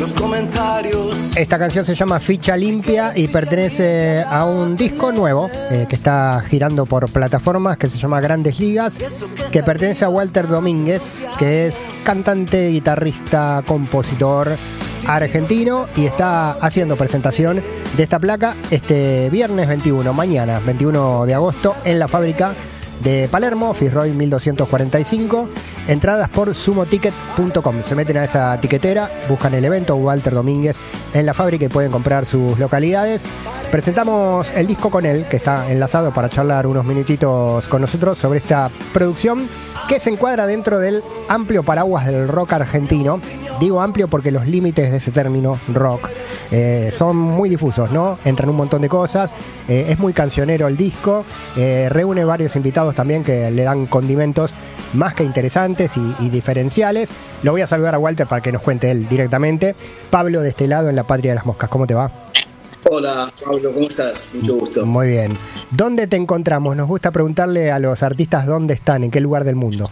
los comentarios. Esta canción se llama Ficha Limpia y pertenece a un disco nuevo que está girando por plataformas, que se llama Grandes Ligas, que pertenece a Walter Domínguez, que es cantante, guitarrista, compositor argentino, y está haciendo presentación de esta placa este viernes 21, mañana 21 de agosto, en la Fábrica de Palermo, Fitzroy 1245. Entradas por sumoticket.com. Se meten a esa tiquetera, buscan el evento Walter Domínguez en la Fábrica y pueden comprar sus localidades. Presentamos el disco con él, que está enlazado para charlar unos minutitos con nosotros sobre esta producción que se encuadra dentro del amplio paraguas del rock argentino. Digo amplio porque los límites de ese término rock son muy difusos, ¿no? Entran un montón de cosas, es muy cancionero el disco, reúne varios invitados también que le dan condimentos más que interesantes y diferenciales. Lo voy a saludar a Walter para que nos cuente él directamente. Pablo, de este lado, en la Patria de las Moscas, ¿cómo te va? Hola, Pablo, ¿cómo estás? Mucho gusto. Muy bien. ¿Dónde te encontramos? Nos gusta preguntarle a los artistas dónde están, en qué lugar del mundo.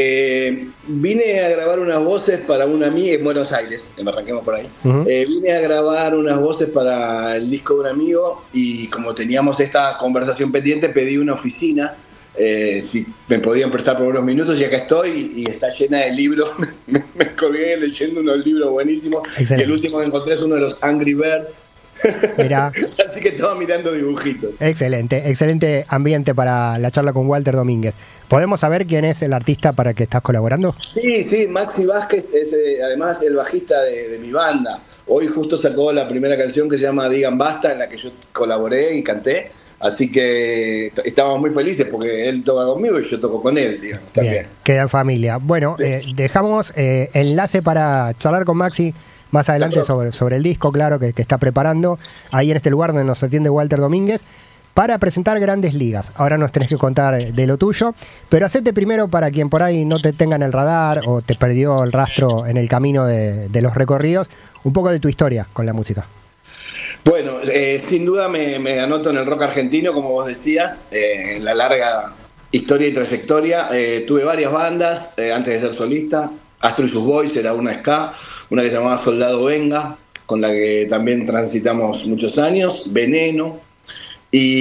Vine a grabar unas voces para una amiga en Buenos Aires, arranquemos por ahí. Vine a grabar unas voces para el disco de un amigo y como teníamos esta conversación pendiente, pedí una oficina, si me podían prestar por unos minutos, y acá estoy, y está llena de libros. me colgué leyendo unos libros buenísimos. Excelente. Y el último que encontré es uno de los Angry Birds. Mirá. Así que estaba mirando dibujitos. Excelente ambiente para la charla con Walter Domínguez. ¿Podemos saber quién es el artista para el que estás colaborando? Sí, Maxi Vázquez es además el bajista de mi banda. Hoy justo sacó la primera canción que se llama Digan Basta, en la que yo colaboré y canté. Así que estábamos muy felices porque él toca conmigo y yo toco con él, digamos, también. Bien, queda en familia. Bueno, dejamos enlace para charlar con Maxi más adelante sobre el disco, claro, que está preparando ahí en este lugar donde nos atiende Walter Domínguez, para presentar Grandes Ligas. Ahora nos tenés que contar de lo tuyo, pero hacete primero, para quien por ahí no te tenga en el radar o te perdió el rastro en el camino de los recorridos, un poco de tu historia con la música. Bueno, sin duda me anoto en el rock argentino, como vos decías, en la larga historia y trayectoria. Tuve varias bandas antes de ser solista. Astro y sus Boys era una ska, una que se llamaba Soldado Venga, con la que también transitamos muchos años, Veneno, y